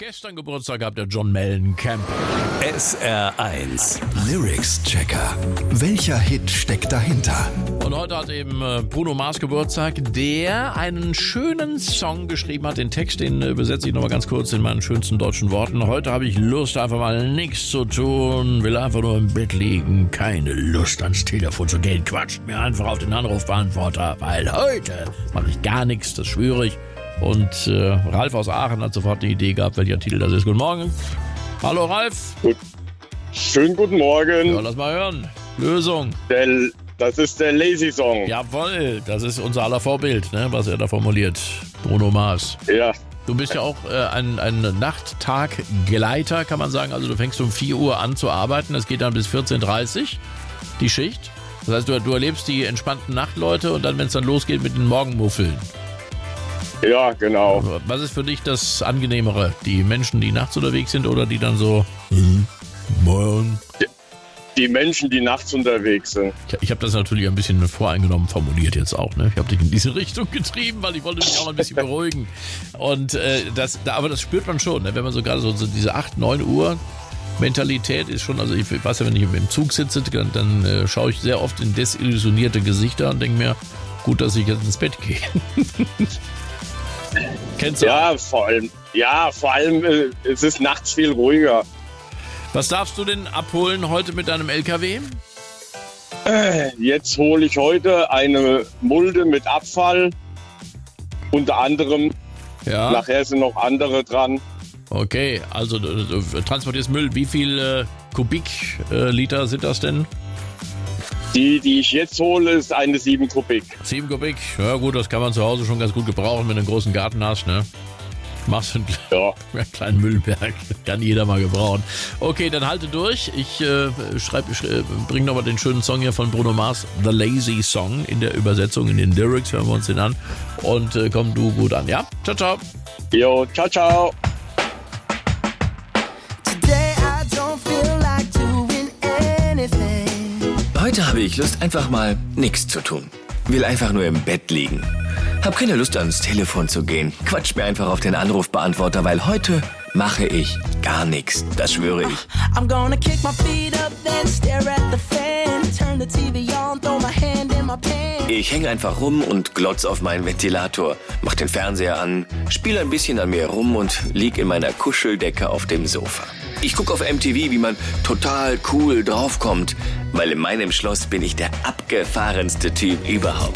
Gestern Geburtstag gehabt, der John Mellencamp. SR1 Lyrics-Checker. Welcher Hit steckt dahinter? Und heute hat eben Bruno Mars Geburtstag, der einen schönen Song geschrieben hat. Den Text, den übersetze ich nochmal ganz kurz in meinen schönsten deutschen Worten. Heute habe ich Lust, einfach mal nichts zu tun, will einfach nur im Bett liegen, keine Lust ans Telefon zu gehen, quatscht mir einfach auf den Anrufbeantworter, weil heute mache ich gar nichts, das schwöre ich. Und Ralf aus Aachen hat sofort die Idee gehabt, welcher Titel das ist. Guten Morgen. Hallo Ralf. Gut. Schönen guten Morgen. Ja, lass mal hören. Lösung. Das ist der Lazy Song. Jawohl, das ist unser aller Vorbild, ne, was er da formuliert. Bruno Mars. Ja. Du bist ja auch ein Nachttag-Gleiter, kann man sagen. Also du fängst um 4 Uhr an zu arbeiten. Es geht dann bis 14:30 Uhr, die Schicht. Das heißt, du erlebst die entspannten Nachtleute und dann, wenn es dann losgeht mit den Morgenmuffeln. Ja, genau. Was ist für dich das Angenehmere? Die Menschen, die nachts unterwegs sind oder die dann so morgen? Die Menschen, die nachts unterwegs sind. Ich habe das natürlich ein bisschen voreingenommen formuliert jetzt auch. Ne? Ich habe dich in diese Richtung getrieben, weil ich wollte mich auch ein bisschen beruhigen. Und aber das spürt man schon, ne? Wenn man so gerade so diese 8, 9 Uhr Mentalität ist schon, also ich weiß ja, wenn ich im Zug sitze, dann schaue ich sehr oft in desillusionierte Gesichter und denke mir, gut, dass ich jetzt ins Bett gehe. Kennst du? Ja, vor allem, es ist nachts viel ruhiger. Was darfst du denn abholen heute mit deinem LKW? Jetzt hole ich heute eine Mulde mit Abfall. Unter anderem. Ja. Nachher sind noch andere dran. Okay, also du transportierst Müll. Wie viel Kubikliter sind das denn? Die ich jetzt hole, ist eine 7 Kubik. 7 Kubik? Ja gut, das kann man zu Hause schon ganz gut gebrauchen, wenn du einen großen Garten hast, ne? Machst du einen kleinen Müllberg. Kann jeder mal gebrauchen. Okay, dann halte durch. Ich bring nochmal den schönen Song hier von Bruno Mars, The Lazy Song, in der Übersetzung, in den Lyrics, hören wir uns den an. Und komm du gut an, ja? Ciao, ciao. Jo, ciao, ciao. Heute habe ich Lust, einfach mal nichts zu tun. Will einfach nur im Bett liegen. Hab keine Lust, ans Telefon zu gehen. Quatsch mir einfach auf den Anrufbeantworter, weil heute mache ich gar nichts. Das schwöre ich. I'm gonna kick my feet up, then stare at the fan. Turn the TV on, throw my hand in my pants. Ich hänge einfach rum und glotz auf meinen Ventilator, mach den Fernseher an, spiele ein bisschen an mir rum und lieg in meiner Kuscheldecke auf dem Sofa. Ich gucke auf MTV, wie man total cool draufkommt, weil in meinem Schloss bin ich der abgefahrenste Typ überhaupt.